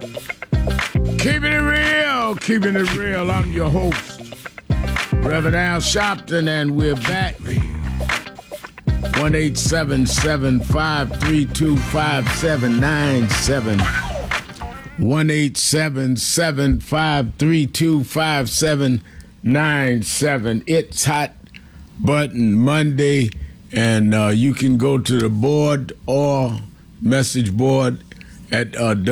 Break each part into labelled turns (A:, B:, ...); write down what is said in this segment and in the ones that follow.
A: Keeping it real. I'm your host, Reverend Al Sharpton, and we're back. 1-877-532-5797. 1-877-532-5797. It's Hot Button Monday, and you can go to the board or message board at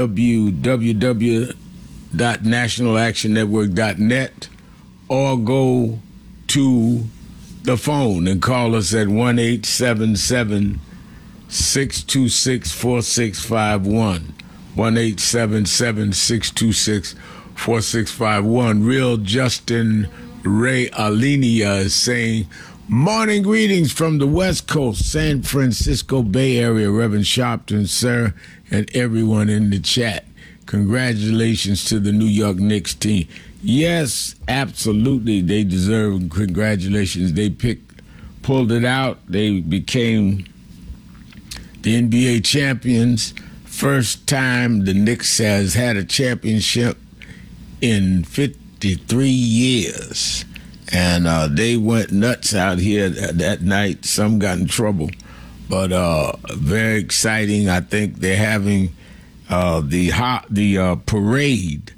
A: www.nationalactionnetwork.net, or go to the phone and call us at 1-877-626-4651. 1-877-626-4651. Real Justin Ray Alenia is saying, morning greetings from the West Coast, San Francisco Bay Area, Reverend Sharpton, sir, and everyone in the chat. Congratulations to the New York Knicks team. Yes, absolutely, they deserve congratulations. They pulled it out. They became the NBA champions. First time the Knicks has had a championship in 53 years. And they went nuts out here that night. Some got in trouble. But very exciting. I think they're having the parade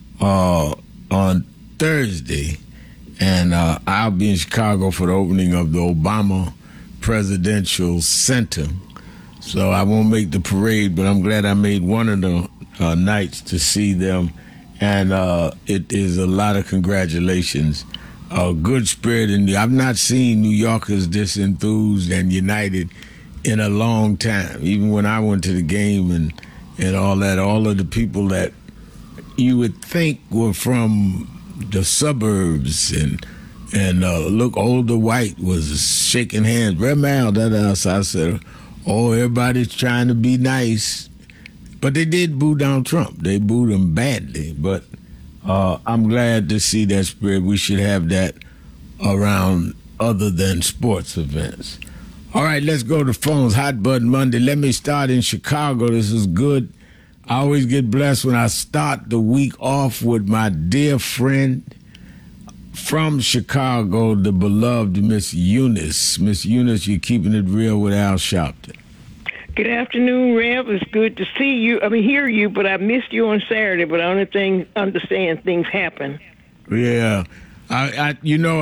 A: on Thursday. And I'll be in Chicago for the opening of the Obama Presidential Center. So I won't make the parade, but I'm glad I made one of the nights to see them. And it is a lot of congratulations. Good spirit. I've not seen New Yorkers this enthused and united in a long time. Even when I went to the game and all that, all of the people that you would think were from the suburbs and look older white was shaking hands. I said, oh, everybody's trying to be nice. But they did boo Donald Trump. They booed him badly. But I'm glad to see that spirit. We should have that around other than sports events. All right, let's go to phones. Hot Button Monday. Let me start in Chicago. This is good. I always get blessed when I start the week off with my dear friend from Chicago, the beloved Miss Eunice. Miss Eunice, you're keeping it real with Al Sharpton.
B: Good afternoon, Rev. It's good to see you. Hear you, but I missed you on Saturday. But understand things happen.
A: Yeah, I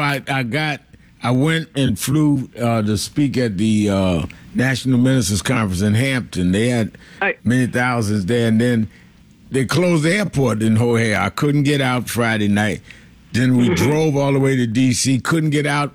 A: went and flew to speak at the National Ministers Conference in Hampton. They had many thousands there, and then they closed the airport in O'Hare. I couldn't get out Friday night. Then we drove all the way to D.C. Couldn't get out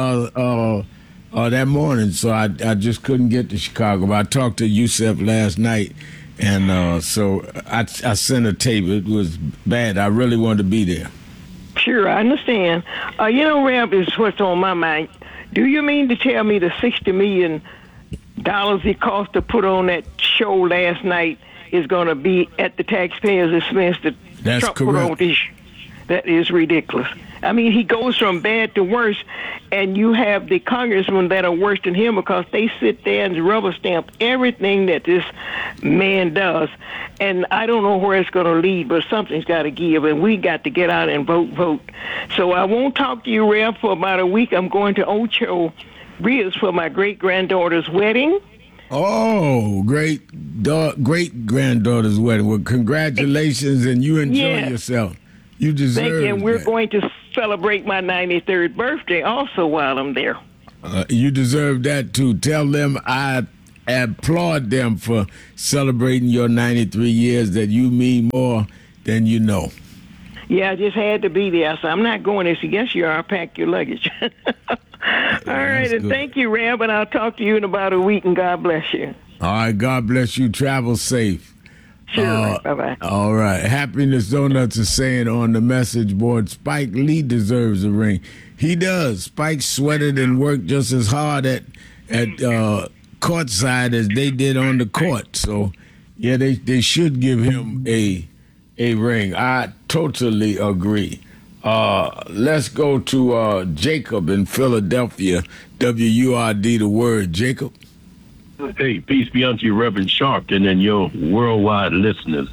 A: that morning, so I just couldn't get to Chicago. But I talked to Yusef last night, and so I sent a tape. It was bad. I really wanted to be there.
B: Sure, I understand. Rev, is what's on my mind. Do you mean to tell me the $60 million it cost to put on that show last night is going to be at the taxpayers' expense that
A: That's
B: Trump
A: correct.
B: put on this? That is ridiculous. He goes from bad to worse, and you have the congressmen that are worse than him because they sit there and rubber stamp everything that this man does. And I don't know where it's going to lead, but something's got to give, and we got to get out and vote. So I won't talk to you, Rev, for about a week. I'm going to Ocho Rios for my great-granddaughter's wedding.
A: Oh, great-granddaughter's wedding. Well, congratulations, and you enjoy yourself. You deserve it.
B: Thank you, and we're going to celebrate my 93rd birthday also while I'm there.
A: You deserve that, too. Tell them I applaud them for celebrating your 93 years, that you mean more than you know.
B: Yeah, I just had to be there. So I'm not going there. So yes, you are. Pack your luggage. All right, and thank you, Reb, and I'll talk to you in about a week, and God bless you.
A: All right, God bless you. Travel safe.
B: Sure, bye-bye.
A: All right. Happiness Donuts is saying on the message board, Spike Lee deserves a ring. He does. Spike sweated and worked just as hard at courtside as they did on the court. So, yeah, they should give him a ring. I totally agree. Let's go to Jacob in Philadelphia. WURD, the word. Jacob.
C: Hey, peace be unto you, Reverend Sharpton, and your worldwide listeners.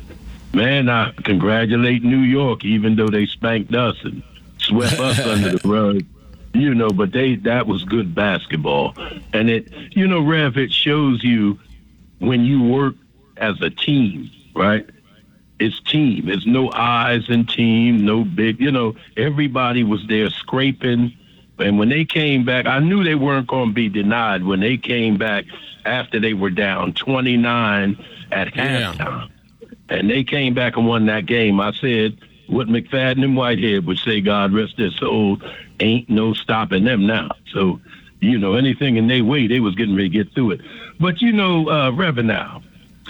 C: Man, I congratulate New York, even though they spanked us and swept us under the rug. But that was good basketball. And Rev, it shows you when you work as a team, right? It's team. It's no eyes in team, no big, everybody was there scraping. And when they came back, I knew they weren't going to be denied when they came back after they were down 29 at halftime. And they came back and won that game. I said what McFadden and Whitehead would say, God rest their soul, ain't no stopping them now. So, anything in their way, they was getting ready to get through it. But, Reverend, now,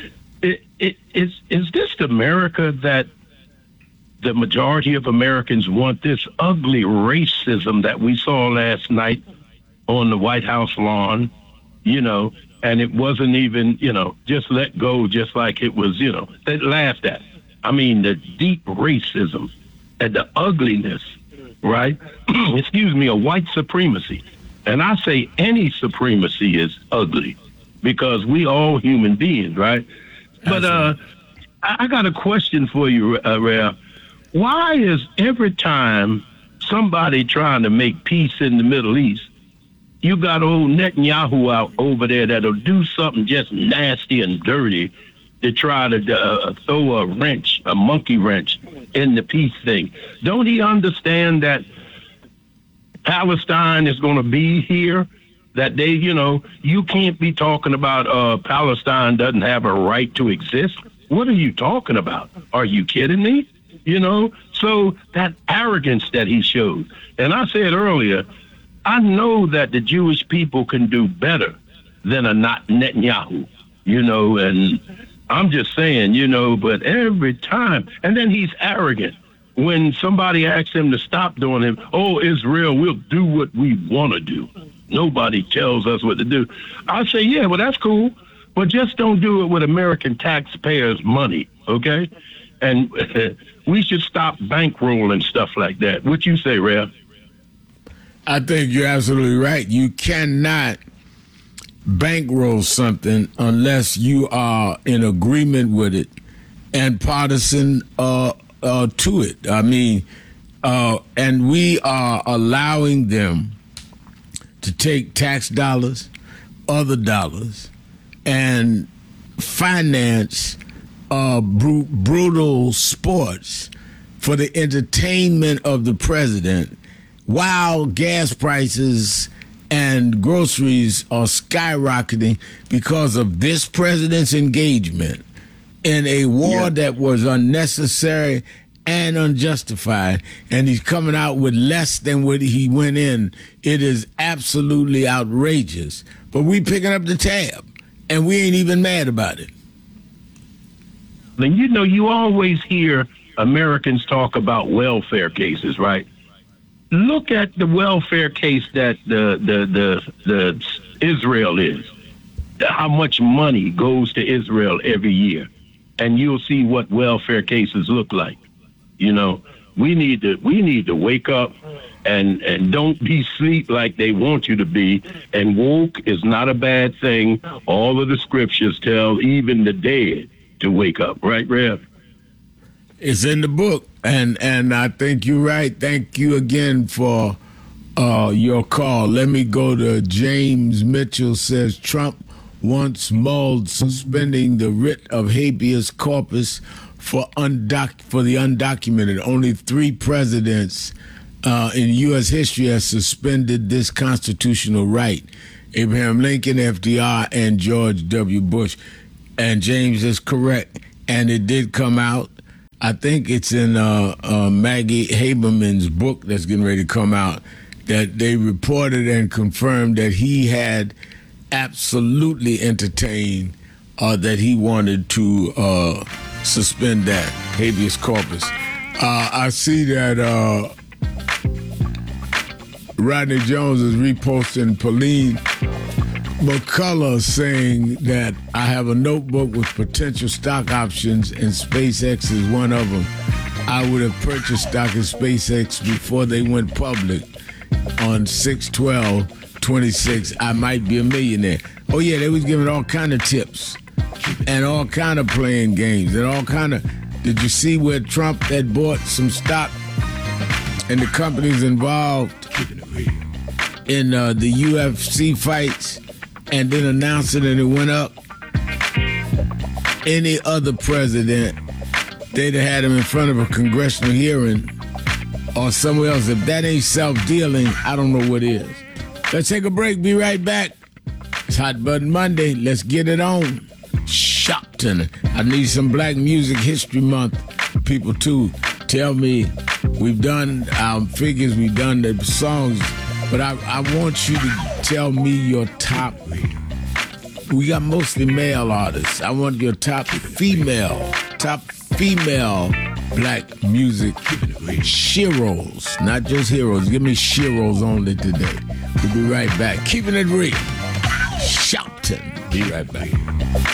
C: is this the America that the majority of Americans want, this ugly racism that we saw last night on the White House lawn, and it wasn't even, just let go, just like it was, they laughed at. I mean, the deep racism and the ugliness, right? Excuse me, of white supremacy. And I say any supremacy is ugly because we all human beings, right? But I got a question for you, Rev. Why is every time somebody trying to make peace in the Middle East, you got old Netanyahu out over there that'll do something just nasty and dirty to try to throw a monkey wrench in the peace thing? Don't he understand that Palestine is going to be here? That they, you can't be talking about Palestine doesn't have a right to exist. What are you talking about? Are you kidding me? So that arrogance that he showed. And I said earlier, I know that the Jewish people can do better than a Netanyahu, and I'm just saying, but every time, and then he's arrogant. When somebody asks him to stop doing him, oh, Israel, we'll do what we want to do. Nobody tells us what to do. I say, yeah, well, that's cool, but just don't do it with American taxpayers' money, okay? And we should stop bankrolling stuff like that. What you say, Rev?
A: I think you're absolutely right. You cannot bankroll something unless you are in agreement with it and partisan to it. I mean, and we are allowing them to take tax dollars, other dollars, and finance brutal sports for the entertainment of the president, while gas prices and groceries are skyrocketing because of this president's engagement in a war that was unnecessary and unjustified, and he's coming out with less than what he went in. It is absolutely outrageous. But we picking up the tab, and we ain't even mad about it.
C: And you always hear Americans talk about welfare cases, right? Look at the welfare case that the Israel is. How much money goes to Israel every year, and you'll see what welfare cases look like. We need to wake up and don't be asleep like they want you to be. And woke is not a bad thing. All of the scriptures tell even the dead to wake up, right, Rev?
A: It's in the book, and I think you're right. Thank you again for your call. Let me go to James Mitchell. Says Trump once mulled suspending the writ of habeas corpus for the undocumented. Only 3 presidents in U.S. history have suspended this constitutional right: Abraham Lincoln, FDR, and George W. Bush. And James is correct, and it did come out. I think it's in Maggie Haberman's book that's getting ready to come out, that they reported and confirmed that he had absolutely entertained that he wanted to suspend that habeas corpus. I see that Rodney Jones is reposting Pauline McCullough saying that I have a notebook with potential stock options and SpaceX is one of them. I would have purchased stock in SpaceX before they went public on 6/12/26. I might be a millionaire. Oh yeah, they was giving all kind of tips and all kind of playing games and all kind of. Did you see where Trump had bought some stock and the companies involved in the UFC fights and then announced it and it went up? Any other president, they'd have had him in front of a congressional hearing or somewhere else. If that ain't self-dealing, I don't know what is. Let's take a break. Be right back. It's Hot Button Monday. Let's get it on. Shopton. I need some Black Music History Month people too. Tell me, we've done our figures, we've done the songs, but I want you to tell me your top. We got mostly male artists. I want your top female Black music sheroes, not just heroes. Give me sheroes only today. We'll be right back. Keeping it real. Shopton. Be right back.